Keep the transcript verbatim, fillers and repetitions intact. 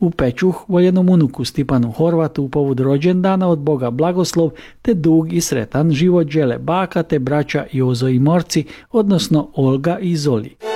U Pećuh voljenom unuku Stipanu Horvatu u povod rođendana od Boga blagoslov te dug i sretan život žele baka te braća Jozo i Morci, odnosno Olga i Zoli.